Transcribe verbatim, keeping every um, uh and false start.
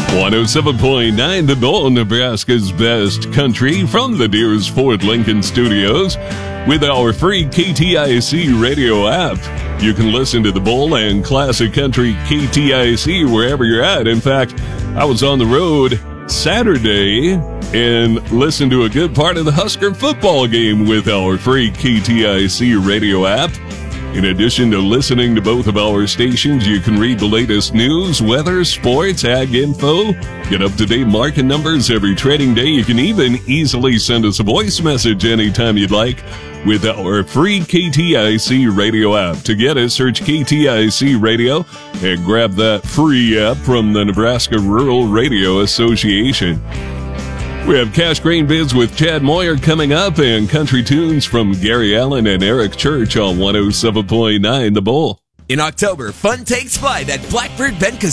one oh seven point nine The Bull, Nebraska's best country, from the Deers Ford Lincoln Studios. With our free K T I C radio app, you can listen to The Bull and Classic Country K T I C wherever you're at. In fact, I was on the road Saturday and listened to a good part of the Husker football game with our free K T I C radio app. In addition to listening to both of our stations, you can read the latest news, weather, sports, ag info, get up-to-date market numbers every trading day. You can even easily send us a voice message anytime you'd like with our free K T I C radio app. To get it, search K T I C radio and grab that free app from the Nebraska Rural Radio Association. We have Cash Grain Bids with Chad Moyer coming up, and country tunes from Gary Allen and Eric Church on one oh seven point nine The Bull. In October, fun takes flight at Blackbird Bend Casino.